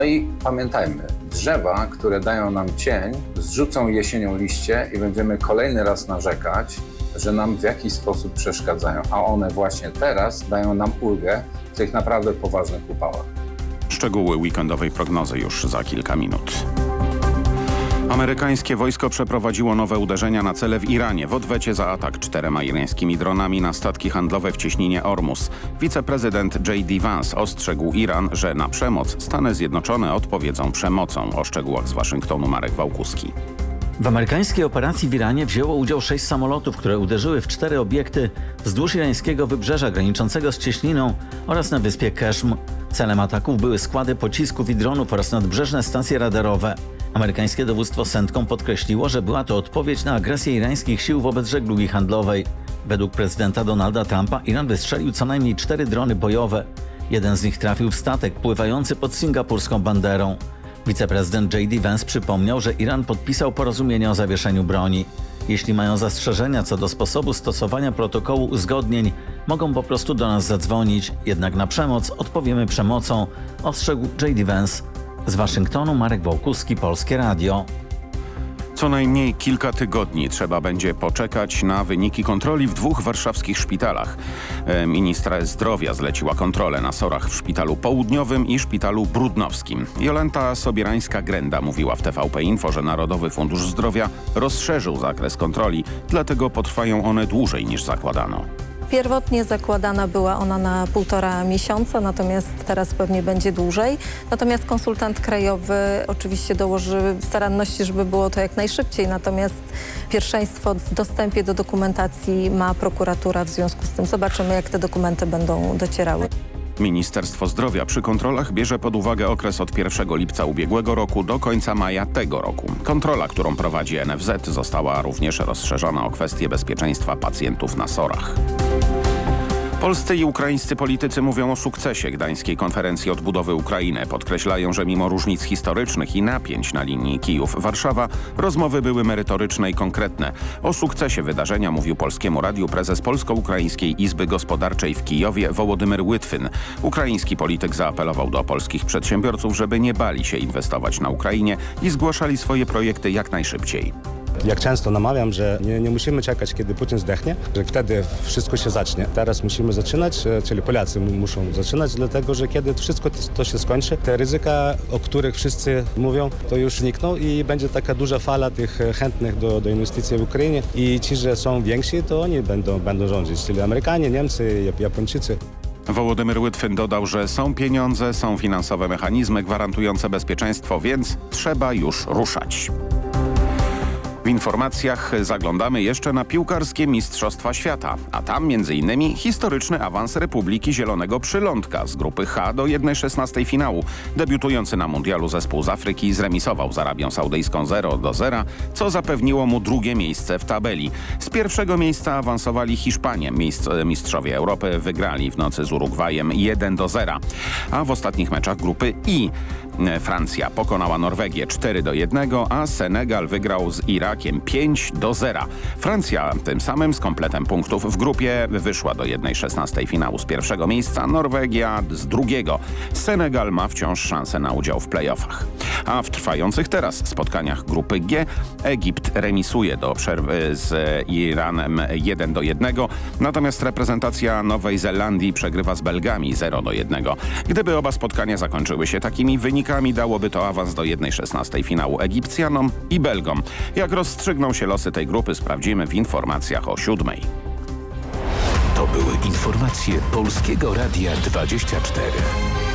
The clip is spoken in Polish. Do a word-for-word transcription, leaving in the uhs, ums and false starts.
No i pamiętajmy, drzewa, które dają nam cień, zrzucą jesienią liście i będziemy kolejny raz narzekać, że nam w jakiś sposób przeszkadzają, a one właśnie teraz dają nam ulgę w tych naprawdę poważnych upałach. Szczegóły weekendowej prognozy już za kilka minut. Amerykańskie wojsko przeprowadziło nowe uderzenia na cele w Iranie w odwecie za atak czterema irańskimi dronami na statki handlowe w cieśninie Ormus. Wiceprezydent J D Vance ostrzegł Iran, że na przemoc Stany Zjednoczone odpowiedzą przemocą. O szczegółach z Waszyngtonu Marek Wałkuski. W amerykańskiej operacji w Iranie wzięło udział sześć samolotów, które uderzyły w cztery obiekty wzdłuż irańskiego wybrzeża graniczącego z cieśniną oraz na wyspie Keszm. Celem ataków były składy pocisków i dronów oraz nadbrzeżne stacje radarowe. Amerykańskie dowództwo CENTCOM podkreśliło, że była to odpowiedź na agresję irańskich sił wobec żeglugi handlowej. Według prezydenta Donalda Trumpa Iran wystrzelił co najmniej cztery drony bojowe. Jeden z nich trafił w statek pływający pod singapurską banderą. Wiceprezydent J D Vance przypomniał, że Iran podpisał porozumienie o zawieszeniu broni. Jeśli mają zastrzeżenia co do sposobu stosowania protokołu uzgodnień, mogą po prostu do nas zadzwonić. Jednak na przemoc odpowiemy przemocą, ostrzegł J D Vance. Z Waszyngtonu Marek Wałkuski, Polskie Radio. Co najmniej kilka tygodni trzeba będzie poczekać na wyniki kontroli w dwóch warszawskich szpitalach. Ministra zdrowia zleciła kontrolę na SOR-ach w Szpitalu Południowym i Szpitalu Brudnowskim. Jolanta Sobierańska-Grenda mówiła w T V P Info, że Narodowy Fundusz Zdrowia rozszerzył zakres kontroli, dlatego potrwają one dłużej niż zakładano. Pierwotnie zakładana była ona na półtora miesiąca, natomiast teraz pewnie będzie dłużej. Natomiast konsultant krajowy oczywiście dołoży staranności, żeby było to jak najszybciej, natomiast pierwszeństwo w dostępie do dokumentacji ma prokuratura, w związku z tym zobaczymy, jak te dokumenty będą docierały. Ministerstwo Zdrowia przy kontrolach bierze pod uwagę okres od pierwszego lipca ubiegłego roku do końca maja tego roku. Kontrola, którą prowadzi N F Z, została również rozszerzona o kwestie bezpieczeństwa pacjentów na SOR-ach. Polscy i ukraińscy politycy mówią o sukcesie gdańskiej konferencji odbudowy Ukrainy. Podkreślają, że mimo różnic historycznych i napięć na linii Kijów-Warszawa rozmowy były merytoryczne i konkretne. O sukcesie wydarzenia mówił Polskiemu Radiu prezes Polsko-Ukraińskiej Izby Gospodarczej w Kijowie Wołodymyr Łitwyn. Ukraiński polityk zaapelował do polskich przedsiębiorców, żeby nie bali się inwestować na Ukrainie i zgłaszali swoje projekty jak najszybciej. Jak często namawiam, że nie, nie musimy czekać, kiedy Putin zdechnie, że wtedy wszystko się zacznie. Teraz musimy zaczynać, czyli Polacy muszą zaczynać, dlatego że kiedy wszystko to się skończy, te ryzyka, o których wszyscy mówią, to już znikną i będzie taka duża fala tych chętnych do, do inwestycji w Ukrainie i ci, że są więksi, to oni będą, będą rządzić, czyli Amerykanie, Niemcy, Japończycy. Wołodymyr Łitwyn dodał, że są pieniądze, są finansowe mechanizmy gwarantujące bezpieczeństwo, więc trzeba już ruszać. W informacjach zaglądamy jeszcze na piłkarskie Mistrzostwa Świata, a tam między innymi historyczny awans Republiki Zielonego Przylądka z grupy H do jednej szesnastej finału. Debiutujący na mundialu zespół z Afryki zremisował z Arabią Saudyjską zero do zera, co zapewniło mu drugie miejsce w tabeli. Z pierwszego miejsca awansowali Hiszpanie. Mistrzowie Europy wygrali w nocy z Urugwajem jeden do zera. A w ostatnich meczach grupy I Francja pokonała Norwegię cztery do jednego, a Senegal wygrał z Irakiem pięć do zera. Francja tym samym z kompletem punktów w grupie wyszła do jednej szesnastej finału z pierwszego miejsca, Norwegia z drugiego. Senegal ma wciąż szansę na udział w play-offach. A w trwających teraz spotkaniach grupy G Egipt remisuje do przerwy z Iranem jeden do jednego, natomiast reprezentacja Nowej Zelandii przegrywa z Belgami zero do jednego. Gdyby oba spotkania zakończyły się takimi wynikami, dałoby to awans do jednej szesnastej finału Egipcjanom i Belgom. Jak rozstrzygną się losy tej grupy, sprawdzimy w informacjach o siódmej. To były informacje Polskiego Radia dwadzieścia cztery.